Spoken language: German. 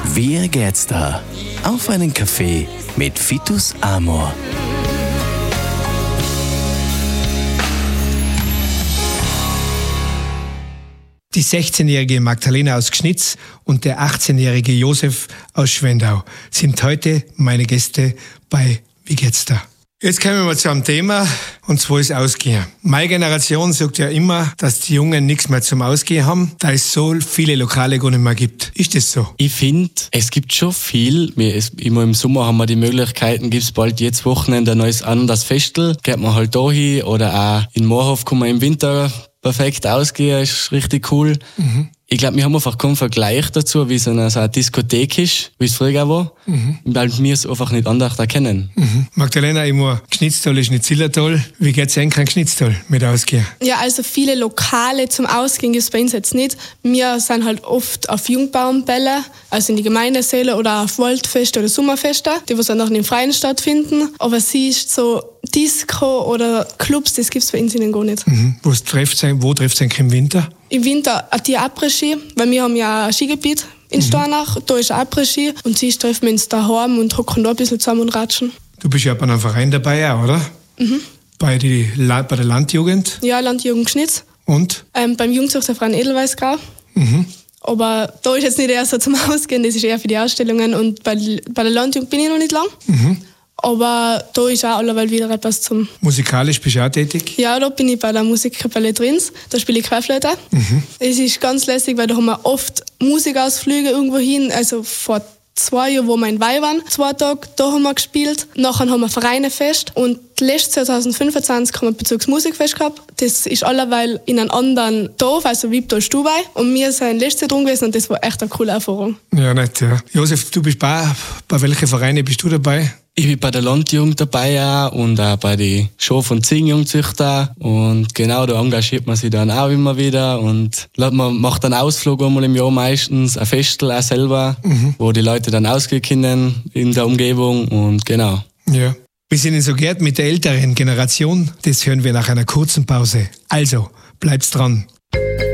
Wie geht's da? Auf einen Kaffee mit Vitus Amor. Die 16-jährige Magdalena aus Gschnitz und der 18-jährige Josef aus Schwendau sind heute meine Gäste bei Wie geht's da? Jetzt kommen wir mal zu einem Thema, und zwar ist Ausgehen. Meine Generation sagt ja immer, dass die Jungen nichts mehr zum Ausgehen haben, da es so viele Lokale gar nicht mehr gibt. Ist das so? Ich finde, es gibt schon viel. Immer im Sommer haben wir die Möglichkeiten, gibt's bald jetzt Wochenende ein neues anderes Festel. Geht man halt da hin oder auch in Moorhof kann man im Winter perfekt ausgehen, ist richtig cool. Ich glaube, wir haben einfach keinen Vergleich dazu, wie es eine Diskothek ist, wie es früher war, weil wir es einfach nicht anders erkennen. Magdalena, ich muss, Gschnitztal ist nicht Zillertal. Wie geht's eigentlich an Gschnitztal mit Ausgehen? Ja, also viele Lokale zum Ausgehen gibt es bei uns jetzt nicht. Wir sind halt oft auf Jungbaumbälle, also in die Gemeindesäle oder auf Waldfeste oder Sommerfeste, die was dann auch in den Freien stattfinden. Aber sie ist so Disco oder Clubs, das gibt es bei uns gar nicht. Wo trifft es eigentlich im Winter? Im Winter die Après-Ski, weil wir haben ja ein Skigebiet in Stornach, da ist Après-Ski und sie treffen wir uns daheim und hocken da ein bisschen zusammen und ratschen. Du bist ja bei einem Verein dabei, auch, oder? Bei der Landjugend? Ja, Landjugend Gschnitz. Und? Beim Jugendzuchterverein Edelweißgrau. Aber da ist jetzt nicht eher so zum Ausgehen, das ist eher für die Ausstellungen und bei der Landjugend bin ich noch nicht lang. Aber da ist auch allerweil wieder etwas zum... Musikalisch bist du auch tätig? Ja, da bin ich bei der Musikkapelle Trins. Da spiele ich Querflöte. Es ist ganz lässig, weil da haben wir oft Musikausflüge irgendwo hin. Also vor 2 Jahren, wo wir in Wei waren, 2 Tage, da haben wir gespielt. Nachher haben wir Vereinefest. Und letztes Jahr 2025 haben wir Bezirksmusikfest gehabt. Das ist allerweil in einem anderen Dorf, also Wiebtal-Stubai. Und wir sind letztes Jahr drin gewesen und das war echt eine coole Erfahrung. Ja, nett, ja. Josef, du bist bei welchen Vereinen bist du dabei? Ich bin bei der Landjugend dabei auch und auch bei den Schaf- und Ziegenjungzüchter. Und genau, da engagiert man sich dann auch immer wieder. Und man macht einen Ausflug einmal im Jahr meistens, ein Festel auch selber, wo die Leute dann ausgehen können in der Umgebung. Und genau. Ja. Wir sind so gehört mit der älteren Generation. Das hören wir nach einer kurzen Pause. Also, bleibt's dran.